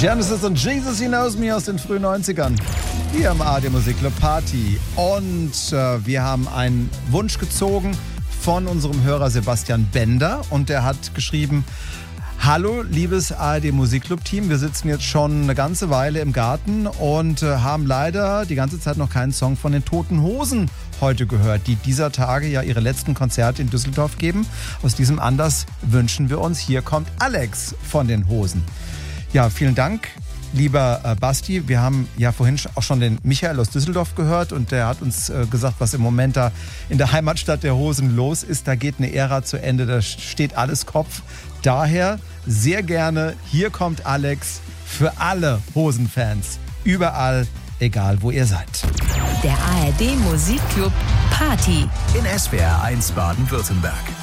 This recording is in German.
Genesis und Jesus He Knows Me aus den frühen 90ern. Hier im ARD Musikclub Party. Und wir haben einen Wunsch gezogen von unserem Hörer Sebastian Bender. Und der hat geschrieben: Hallo, liebes ARD Musikclub-Team. Wir sitzen jetzt schon eine ganze Weile im Garten und haben leider die ganze Zeit noch keinen Song von den Toten Hosen heute gehört, die dieser Tage ja ihre letzten Konzerte in Düsseldorf geben. Aus diesem Anlass wünschen wir uns: Hier kommt Alex von den Hosen. Ja, vielen Dank, lieber Basti. Wir haben ja vorhin auch schon den Michael aus Düsseldorf gehört und der hat uns gesagt, was im Moment da in der Heimatstadt der Hosen los ist. Da geht eine Ära zu Ende, da steht alles Kopf. Daher sehr gerne: Hier kommt Alex für alle Hosenfans. Überall, egal wo ihr seid. Der ARD Musikclub Party in SWR 1 Baden-Württemberg.